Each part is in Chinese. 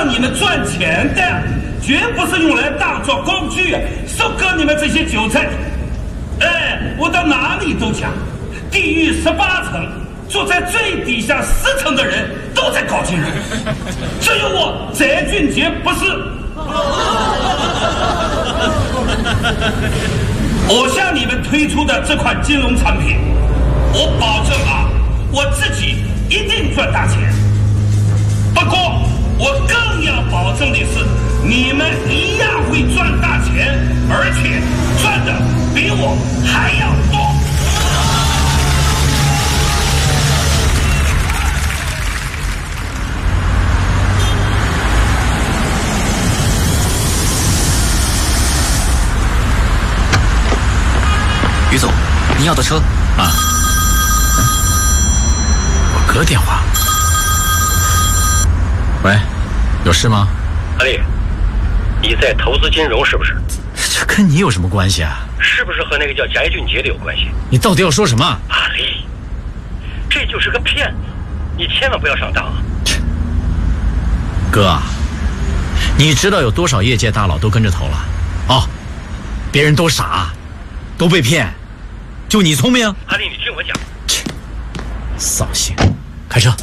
让你们赚钱的，绝不是用来当作工具收割你们这些韭菜。哎，我到哪里都讲，地狱18层，住在最底下10层的人都在搞金融，只有我翟俊杰不是。我向你们推出的这款金融产品，我保证啊，我自己一定赚大钱。不过我更要保证的是，你们一样会赚大钱，而且赚的比我还要多。 于总，您要的车啊？ 我哥电话。喂，有事吗？ 阿力，你在投资金融是不是？ 这跟你有什么关系啊？ 是不是和那个叫翟俊杰的有关系？ 你到底要说什么？ 阿力，这就是个骗子，你千万不要上当啊！ 哥，你知道有多少业界大佬都跟着投了？哦，别人都傻，都被骗，就你聪明？ 阿力，你听我讲。 扫兴，开车。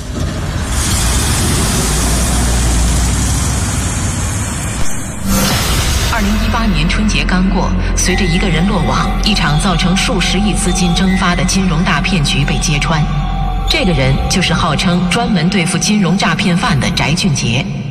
2018年春节刚过，随着一个人落网，一场造成数十亿资金蒸发的金融大骗局被揭穿。这个人就是号称专门对付金融诈骗犯的翟俊杰。